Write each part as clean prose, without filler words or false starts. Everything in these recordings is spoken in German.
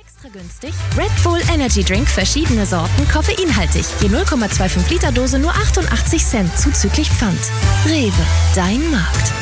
Extra günstig? Red Bull Energy Drink, verschiedene Sorten, koffeinhaltig. Je 0,25 Liter Dose nur 88 Cent, zuzüglich Pfand. Rewe, dein Markt.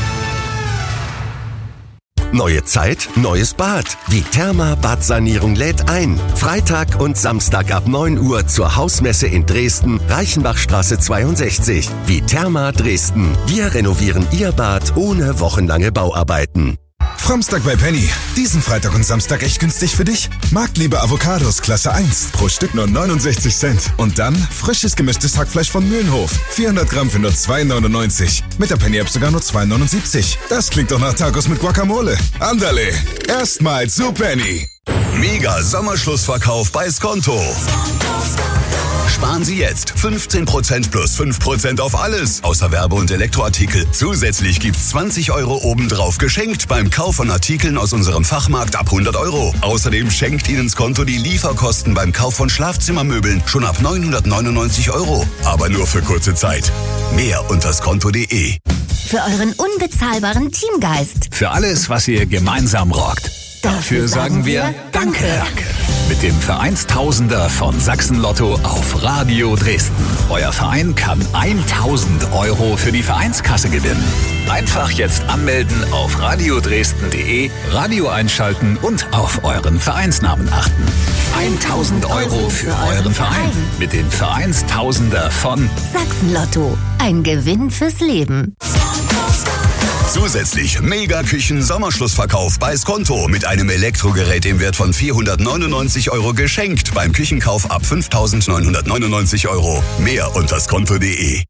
Neue Zeit, neues Bad. Die Therma Badsanierung lädt ein. Freitag und Samstag ab 9 Uhr zur Hausmesse in Dresden, Reichenbachstraße 62. Die Therma Dresden. Wir renovieren Ihr Bad ohne wochenlange Bauarbeiten. Framstag bei Penny. Diesen Freitag und Samstag echt günstig für dich? Marktliebe Avocados Klasse 1. Pro Stück nur 69 Cent. Und dann frisches gemischtes Hackfleisch von Mühlenhof. 400 Gramm für nur 2,99. Mit der Penny-App sogar nur 2,79. Das klingt doch nach Tacos mit Guacamole. Andale, erstmals zu Penny. Mega Sommerschlussverkauf bei Skonto. Sparen Sie jetzt 15% plus 5% auf alles, außer Werbe- und Elektroartikel. Zusätzlich gibt's 20 € obendrauf geschenkt beim Kauf von Artikeln aus unserem Fachmarkt ab 100 €. Außerdem schenkt Ihnen Skonto die Lieferkosten beim Kauf von Schlafzimmermöbeln schon ab 999 €. Aber nur für kurze Zeit. Mehr unter skonto.de. Für euren unbezahlbaren Teamgeist. Für alles, was ihr gemeinsam rockt. Dafür sagen wir Danke. Mit dem Vereinstausender von Sachsen-Lotto auf Radio Dresden. Euer Verein kann 1000 € für die Vereinskasse gewinnen. Einfach jetzt anmelden auf radiodresden.de, Radio einschalten und auf euren Vereinsnamen achten. 1000 € für euren Verein mit dem Vereinstausender von Sachsen-Lotto. Ein Gewinn fürs Leben. Zusätzlich Mega-Küchen-Sommerschlussverkauf bei Skonto mit einem Elektrogerät im Wert von 499 € geschenkt beim Küchenkauf ab 5.999 €. Mehr unter skonto.de.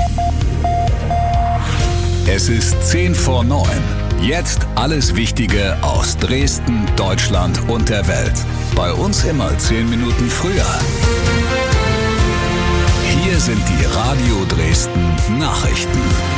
Es ist 10 vor 9. Jetzt alles Wichtige aus Dresden, Deutschland und der Welt. Bei uns immer 10 Minuten früher. Hier sind die Radio Dresden Nachrichten.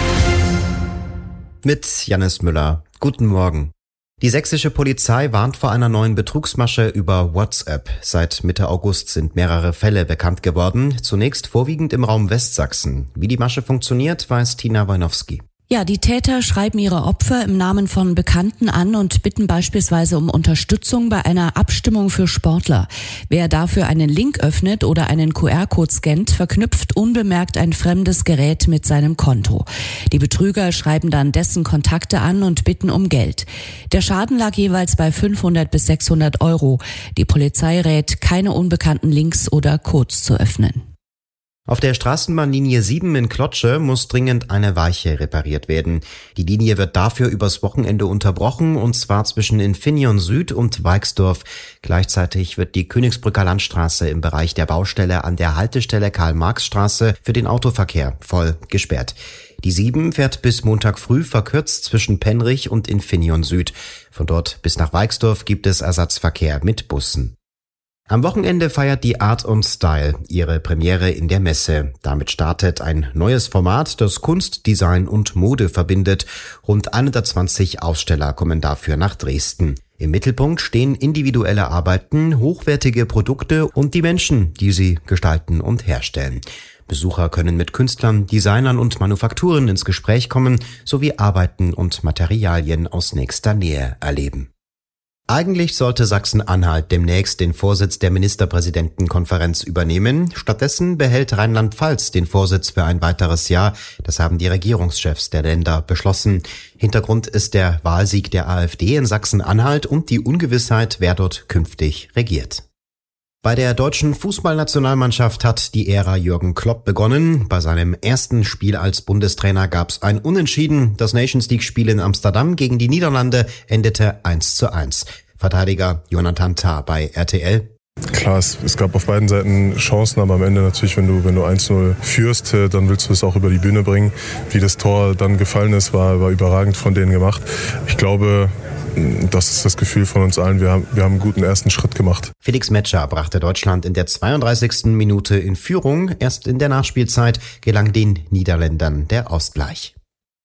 Mit Jannis Müller. Guten Morgen. Die sächsische Polizei warnt vor einer neuen Betrugsmasche über WhatsApp. Seit Mitte August sind mehrere Fälle bekannt geworden, zunächst vorwiegend im Raum Westsachsen. Wie die Masche funktioniert, weiß Tina Wojnowski. Ja, die Täter schreiben ihre Opfer im Namen von Bekannten an und bitten beispielsweise um Unterstützung bei einer Abstimmung für Sportler. Wer dafür einen Link öffnet oder einen QR-Code scannt, verknüpft unbemerkt ein fremdes Gerät mit seinem Konto. Die Betrüger schreiben dann dessen Kontakte an und bitten um Geld. Der Schaden lag jeweils bei 500 bis 600 €. Die Polizei rät, keine unbekannten Links oder Codes zu öffnen. Auf der Straßenbahnlinie 7 in Klotsche muss dringend eine Weiche repariert werden. Die Linie wird dafür übers Wochenende unterbrochen, und zwar zwischen Infineon Süd und Weixdorf. Gleichzeitig wird die Königsbrücker Landstraße im Bereich der Baustelle an der Haltestelle Karl-Marx-Straße für den Autoverkehr voll gesperrt. Die 7 fährt bis Montag früh verkürzt zwischen Penrich und Infineon Süd. Von dort bis nach Weixdorf gibt es Ersatzverkehr mit Bussen. Am Wochenende feiert die Art & Style ihre Premiere in der Messe. Damit startet ein neues Format, das Kunst, Design und Mode verbindet. Rund 120 Aussteller kommen dafür nach Dresden. Im Mittelpunkt stehen individuelle Arbeiten, hochwertige Produkte und die Menschen, die sie gestalten und herstellen. Besucher können mit Künstlern, Designern und Manufakturen ins Gespräch kommen, sowie Arbeiten und Materialien aus nächster Nähe erleben. Eigentlich sollte Sachsen-Anhalt demnächst den Vorsitz der Ministerpräsidentenkonferenz übernehmen. Stattdessen behält Rheinland-Pfalz den Vorsitz für ein weiteres Jahr. Das haben die Regierungschefs der Länder beschlossen. Hintergrund ist der Wahlsieg der AfD in Sachsen-Anhalt und die Ungewissheit, wer dort künftig regiert. Bei der deutschen Fußballnationalmannschaft hat die Ära Jürgen Klopp begonnen. Bei seinem ersten Spiel als Bundestrainer gab es ein Unentschieden. Das Nations League-Spiel in Amsterdam gegen die Niederlande endete 1:1. Verteidiger Jonathan Tah bei RTL. Klar, es gab auf beiden Seiten Chancen, aber am Ende natürlich, wenn du 1:0 führst, dann willst du es auch über die Bühne bringen. Wie das Tor dann gefallen ist, war überragend von denen gemacht. Ich glaube, das ist das Gefühl von uns allen. Wir haben einen guten ersten Schritt gemacht. Felix Metscher brachte Deutschland in der 32. Minute in Führung. Erst in der Nachspielzeit gelang den Niederländern der Ausgleich.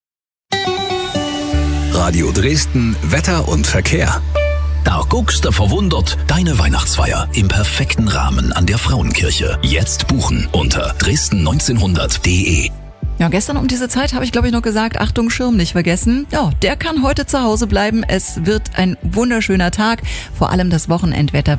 Radio Dresden, Wetter und Verkehr. Da guckst du verwundert, deine Weihnachtsfeier im perfekten Rahmen an der Frauenkirche. Jetzt buchen unter dresden1900.de. Ja, gestern um diese Zeit habe ich, glaube ich, noch gesagt, Achtung, Schirm nicht vergessen. Ja, der kann heute zu Hause bleiben. Es wird ein wunderschöner Tag. Vor allem das Wochenendwetter